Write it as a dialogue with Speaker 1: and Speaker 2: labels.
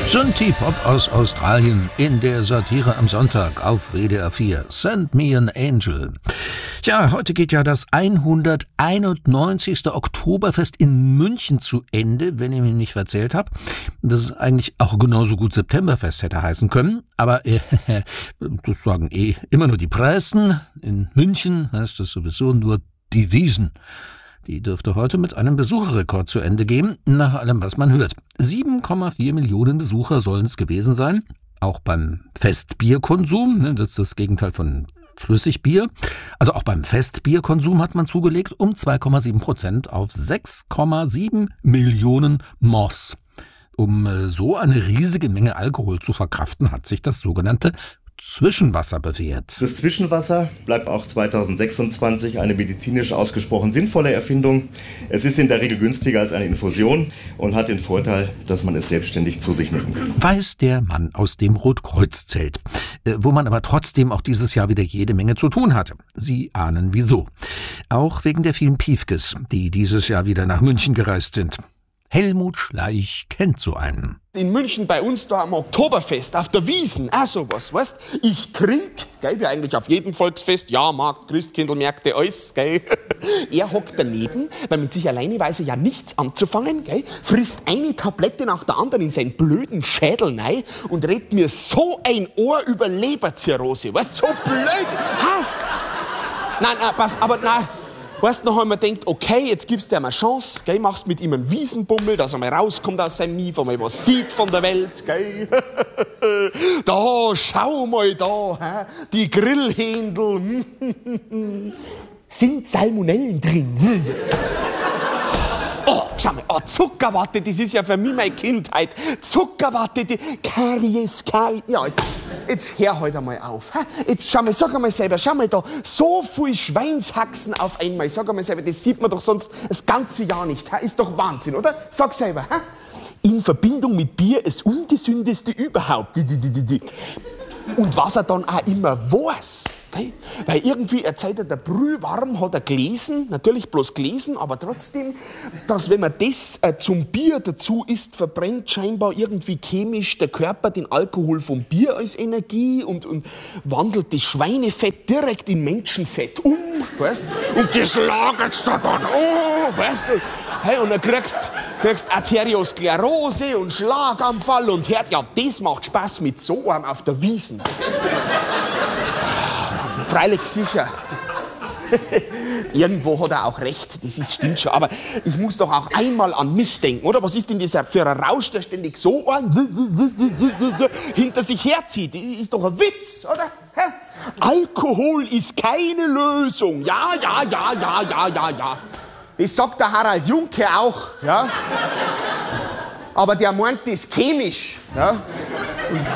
Speaker 1: Synthie-Pop aus Australien in der Satire am Sonntag auf WDR 4. Send Me an Angel. Ja, heute geht ja das 191. Oktoberfest in München zu Ende, wenn ich mich nicht verzählt habe. Das eigentlich auch genauso gut Septemberfest hätte heißen können. Aber das sagen immer nur die Pressen. In München heißt das sowieso nur die Wiesn. Die dürfte heute mit einem Besucherrekord zu Ende gehen, nach allem, was man hört. 7,4 Millionen Besucher sollen es gewesen sein, auch beim Festbierkonsum, das ist das Gegenteil von Flüssigbier. Also auch beim Festbierkonsum hat man zugelegt um 2,7% auf 6,7 Millionen Moss. Um so eine riesige Menge Alkohol zu verkraften, hat sich das sogenannte Zwischenwasser bewährt.
Speaker 2: Das Zwischenwasser bleibt auch 2026 eine medizinisch ausgesprochen sinnvolle Erfindung. Es ist in der Regel günstiger als eine Infusion und hat den Vorteil, dass man es selbstständig zu sich nehmen kann.
Speaker 1: Weiß der Mann aus dem Rotkreuz-Zelt, wo man aber trotzdem auch dieses Jahr wieder jede Menge zu tun hatte. Sie ahnen wieso. Auch wegen der vielen Piefkes, die dieses Jahr wieder nach München gereist sind. Helmut Schleich kennt so einen.
Speaker 3: In München bei uns da am Oktoberfest, auf der Wiesn, auch sowas, weißt? Ich trink, gell, wie eigentlich auf jedem Volksfest, ja, Markt, Christkindlmärkte, alles, gell. Er hockt daneben, weil mit sich alleine weiß er ja nichts anzufangen, gell, frisst eine Tablette nach der anderen in seinen blöden Schädel rein und redet mir so ein Ohr über Leberzirrhose, weißt, so blöd, ha? Nein, pass, aber nein. Weißt du, noch einmal denkt, okay, jetzt gibst du ihm eine Chance, gell, machst mit ihm einen Wiesenbummel, dass er mal rauskommt aus seinem Mief, einmal was sieht von der Welt, gell. Da, schau mal da, hä? Die Grillhändel, sind Salmonellen drin. Oh, schau mal, Zuckerwatte, das ist ja für mich meine Kindheit. Zuckerwatte, die Karies. Ja, jetzt hör halt einmal auf. Jetzt schau mal, sag einmal selber, schau mal da, so viel Schweinshaxen auf einmal. Sag einmal selber, das sieht man doch sonst das ganze Jahr nicht. Ist doch Wahnsinn, oder? Sag selber. In Verbindung mit Bier das Ungesündeste überhaupt. Und was er dann auch immer weiß. Okay? Weil irgendwie erzählt er, der Brühwarm hat er gelesen, natürlich bloß gelesen, aber trotzdem, dass wenn man das zum Bier dazu isst, verbrennt scheinbar irgendwie chemisch der Körper den Alkohol vom Bier als Energie und wandelt das Schweinefett direkt in Menschenfett um, weißt? Und das lagert da dann, weißt du? Hey, und dann kriegst Arteriosklerose und Schlaganfall und Herz. Ja, das macht Spaß mit so einem auf der Wiesn. Freilich sicher. Irgendwo hat er auch recht, stimmt schon. Aber ich muss doch auch einmal an mich denken, oder? Was ist denn das für ein Rausch, der ständig so hinter sich herzieht? Das ist doch ein Witz, oder? Alkohol ist keine Lösung. Ja. Das sagt der Harald Junke auch, ja? Aber der meint das chemisch, ja?